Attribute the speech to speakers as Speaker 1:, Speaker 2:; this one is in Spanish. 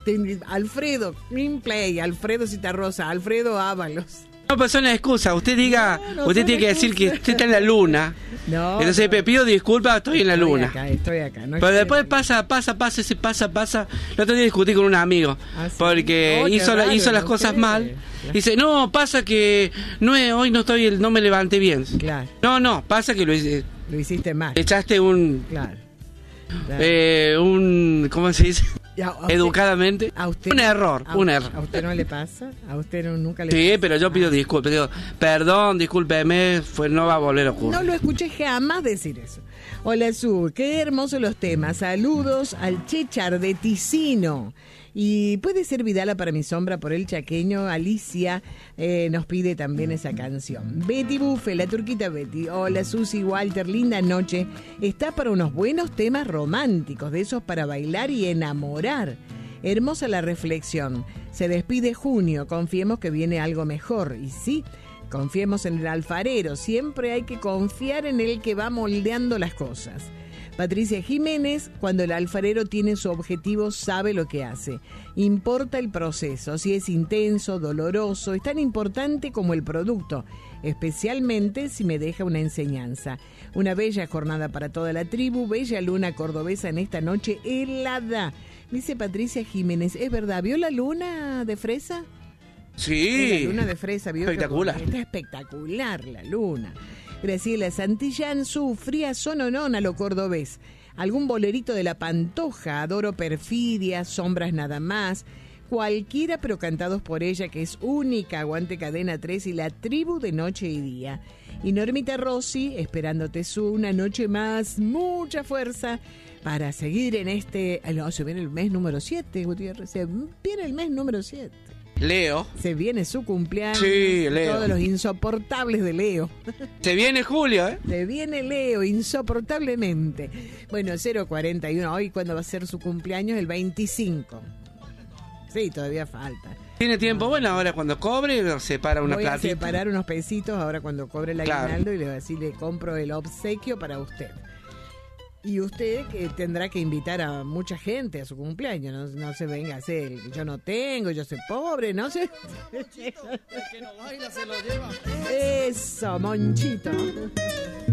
Speaker 1: Alfredo, Play, Alfredo Citarrosa, Alfredo Ábalos.
Speaker 2: No, pues son excusas. Usted diga, usted tiene que decir que usted está en la luna.
Speaker 1: No.
Speaker 2: Entonces me pido disculpas, estoy en la luna.
Speaker 1: Estoy acá. No,
Speaker 2: pero después pasa. El otro día discutí con un amigo porque hizo las cosas mal. Claro. Dice, no, pasa que hoy no me levanté bien.
Speaker 1: Claro.
Speaker 2: No, pasa que lo
Speaker 1: hiciste mal.
Speaker 2: Echaste un...
Speaker 1: Claro.
Speaker 2: ¿cómo se dice? Educadamente. Un error.
Speaker 1: ¿A usted no le pasa? ¿A usted nunca le pasa?
Speaker 2: Sí, pero yo pido disculpas. Digo, perdón, discúlpeme, no va a volver a ocurrir.
Speaker 1: No lo escuché jamás decir eso. Hola, Su, qué hermosos los temas. Saludos al Chechar de Ticino. Y puede ser Vidala para mi sombra por el chaqueño. Alicia nos pide también esa canción. Betty Buffe, la turquita Betty. Hola, Susi, Walter, linda noche. Está para unos buenos temas románticos, de esos para bailar y enamorar. Hermosa la reflexión. Se despide junio, confiemos que viene algo mejor. Y sí, confiemos en el alfarero. Siempre hay que confiar en el que va moldeando las cosas. Patricia Jiménez, cuando el alfarero tiene su objetivo, sabe lo que hace. Importa el proceso, si es intenso, doloroso, es tan importante como el producto, especialmente si me deja una enseñanza. Una bella jornada para toda la tribu, bella luna cordobesa en esta noche helada. Dice Patricia Jiménez, ¿es verdad? ¿Vio la luna de fresa?
Speaker 2: Sí.
Speaker 1: La luna de fresa, ¿vio?
Speaker 2: Espectacular.
Speaker 1: Está espectacular la luna. Graciela Santillán, sufría sononón a lo cordobés. Algún bolerito de La Pantoja, adoro Perfidia, Sombras nada más. Cualquiera, pero cantados por ella, que es única. Aguante Cadena 3 y la tribu de noche y día. Y Normita Rossi, esperándote una noche más, mucha fuerza para seguir en este... No, se viene el mes número 7, Gutiérrez. Se viene el mes número 7.
Speaker 2: Leo.
Speaker 1: Se viene su cumpleaños.
Speaker 2: Sí, Leo.
Speaker 1: Todos los insoportables de Leo.
Speaker 2: Se viene Julio, ¿eh?
Speaker 1: Se viene Leo, insoportablemente. Bueno, 041. Hoy, ¿cuándo va a ser su cumpleaños? El 25. Sí, todavía falta.
Speaker 2: Tiene tiempo. Bueno, ahora cuando cobre, separa una platita.
Speaker 1: Voy a separar unos pesitos ahora cuando cobre el aguinaldo y así le compro el obsequio para usted. Y usted que tendrá que invitar a mucha gente a su cumpleaños, no se venga a hacer, yo no tengo, yo soy pobre, no sé. El que no baila se lo lleva. Eso, Monchito.